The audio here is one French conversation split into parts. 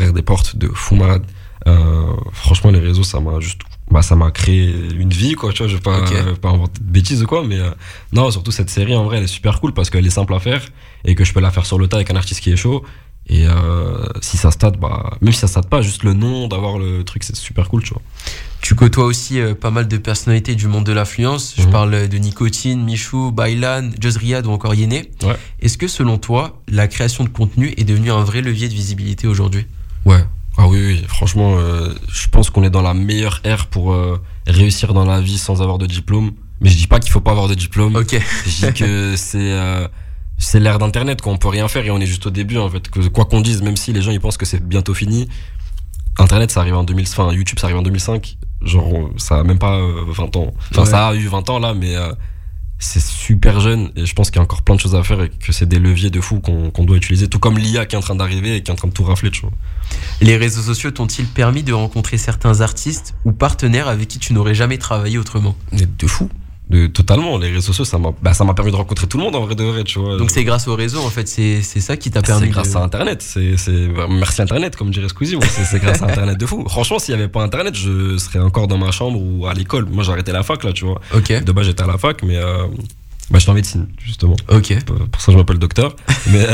ouvert des portes de fou malade. Franchement, les réseaux, ça m'a créé une vie, quoi. Tu vois, je vais pas inventer de bêtises ou quoi, mais non, surtout cette série, en vrai, elle est super cool parce qu'elle est simple à faire et que je peux la faire sur le tas avec un artiste qui est chaud. Et si ça stade, même si ça stade pas, juste le nom, d'avoir le truc, c'est super cool, tu vois. Tu côtoies aussi pas mal de personnalités du monde de l'influence. Je parle de Nicotine, Michou, Bailan, Just Riyad ou encore Yéné. Ouais. Est-ce que selon toi, la création de contenu est devenue un vrai levier de visibilité aujourd'hui ? Ouais. Ah oui, franchement, je pense qu'on est dans la meilleure ère pour réussir dans la vie sans avoir de diplôme. Mais je dis pas qu'il faut pas avoir de diplôme. Ok. Je dis que c'est l'ère d'internet, quoi. On peut rien faire et on est juste au début, en fait. Quoi qu'on dise, même si les gens ils pensent que c'est bientôt fini, internet ça arrive en 2000, enfin YouTube ça arrive en 2005. Genre ça a même pas 20 ans. Enfin ça a eu 20 ans là, mais c'est super jeune et je pense qu'il y a encore plein de choses à faire et que c'est des leviers de fou qu'on doit utiliser, tout comme l'IA qui est en train d'arriver et qui est en train de tout rafler, tu vois. Les réseaux sociaux t'ont-ils permis de rencontrer certains artistes ou partenaires avec qui tu n'aurais jamais travaillé autrement ? De fou. Totalement, les réseaux sociaux ça m'a permis de rencontrer tout le monde en vrai de vrai, tu vois. Donc c'est grâce au réseau en fait, c'est ça qui t'a permis. C'est grâce à internet, merci internet comme dirait Squeezie, c'est grâce à internet de fou. Franchement, s'il y avait pas internet, je serais encore dans ma chambre ou à l'école. Moi j'ai arrêté la fac là, tu vois. Ok. De base j'étais à la fac mais j'étais en médecine justement. Ok. Pour ça je m'appelle docteur. Mais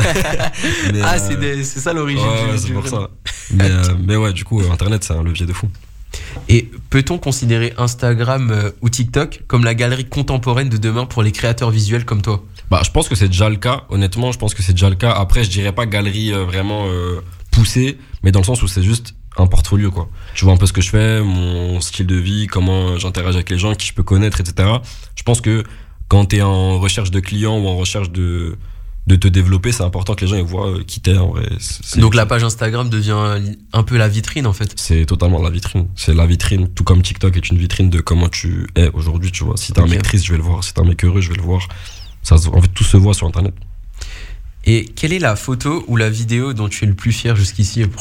c'est ça l'origine. Ouais, c'est pour ça. Mais ouais, du coup internet c'est un levier de fou. Et peut-on considérer Instagram ou TikTok comme la galerie contemporaine de demain pour les créateurs visuels comme toi ? Je pense que c'est déjà le cas, honnêtement, je pense que c'est déjà le cas. Après, je dirais pas galerie vraiment poussée, mais dans le sens où c'est juste un portfolio, quoi. Tu vois un peu ce que je fais, mon style de vie, comment j'interagis avec les gens, qui je peux connaître, etc. Je pense que quand t'es en recherche de clients ou en recherche de te développer, c'est important que les gens ils voient qui t'es en vrai. Donc la page Instagram devient un peu la vitrine en fait. C'est totalement la vitrine. C'est la vitrine, tout comme TikTok est une vitrine de comment tu es aujourd'hui, tu vois. Si t'es un mec triste, je vais le voir. Si t'es un mec heureux, je vais le voir. En fait, tout se voit sur Internet. Et quelle est la photo ou la vidéo dont tu es le plus fier jusqu'ici et pourquoi ?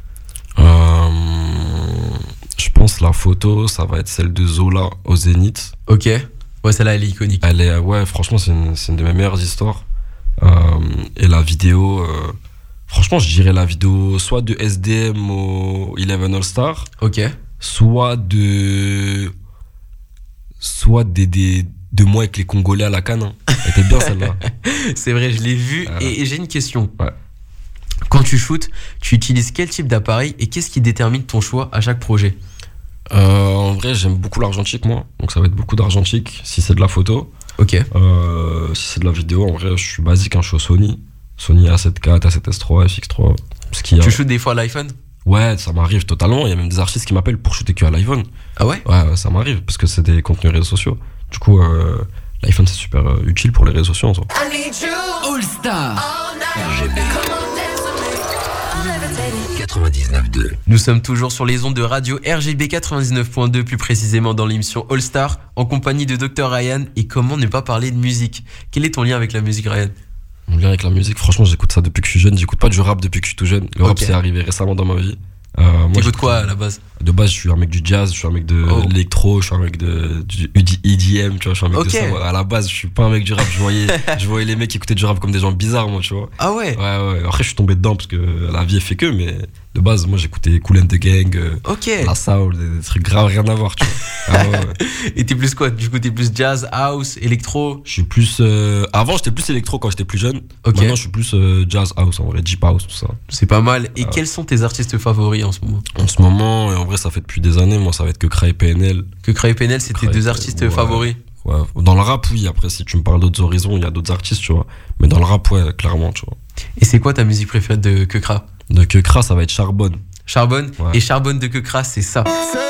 Je pense la photo, ça va être celle de Zola au Zénith. Ok. Ouais, celle-là, elle est iconique. Ouais, franchement, c'est une de mes meilleures histoires. Et la vidéo, franchement, je dirais la vidéo soit de SDM au 11 All Star. Ok. Soit de moi avec les Congolais à la canne. Hein. Elle était bien celle-là. C'est vrai, je l'ai vue. Et j'ai une question. Ouais. Quand tu shootes, tu utilises quel type d'appareil et qu'est-ce qui détermine ton choix à chaque projet ? En vrai, j'aime beaucoup l'argentique, moi. Donc ça va être beaucoup d'argentique si c'est de la photo. Ok. Si c'est de la vidéo, en vrai, je suis basique, hein, je suis au Sony A7IV, A7S3, FX3. Tu shootes des fois à l'iPhone ? Ouais, ça m'arrive totalement. Il y a même des artistes qui m'appellent pour shooter que à l'iPhone. Ah ouais ? Ouais, ça m'arrive parce que c'est des contenus réseaux sociaux. Du coup, l'iPhone c'est super utile pour les réseaux sociaux en soi. All Star RGB 99.2. Nous sommes toujours sur les ondes de radio RGB 99.2, plus précisément dans l'émission All Star, en compagnie de Dr Ryan. Et comment ne pas parler de musique ? Quel est ton lien avec la musique, Ryan ? Mon lien avec la musique, franchement, j'écoute ça depuis que je suis jeune. J'écoute pas du rap depuis que je suis tout jeune. Le rap, c'est arrivé récemment dans ma vie. T'écoutes quoi à la base ? De base, je suis un mec du jazz, je suis un mec de l'électro, je suis un mec du EDM, tu vois, je suis un mec de ça. À la base, je suis pas un mec du rap, je voyais les mecs qui écoutaient du rap comme des gens bizarres, moi, tu vois. Ah ouais ? Ouais. Après, je suis tombé dedans parce que la vie, elle fait que, mais de base, moi, j'écoutais Kool and the Gang, la soul, des trucs graves, rien à voir, tu vois. Ouais. Et t'es plus quoi ? Du coup, t'es plus jazz, house, électro ? Je suis plus. Avant, j'étais plus électro quand j'étais plus jeune. Maintenant, je suis plus jazz house, en vrai, deep house, tout ça. C'est pas mal. Et quels sont tes artistes favoris en ce moment ? En ce moment, et en vrai, ça fait depuis des années, moi, ça va être Kekra et PNL. Kekra et PNL, c'est tes deux artistes favoris ? Ouais. Dans le rap, oui. Après, si tu me parles d'autres horizons, il y a d'autres artistes, tu vois. Mais dans le rap, ouais, clairement, tu vois. Et c'est quoi ta musique préférée de Kekra ? De Kekra, ça va être Charbonne. Charbonne, ouais. Et Charbonne de Kekra, c'est ça.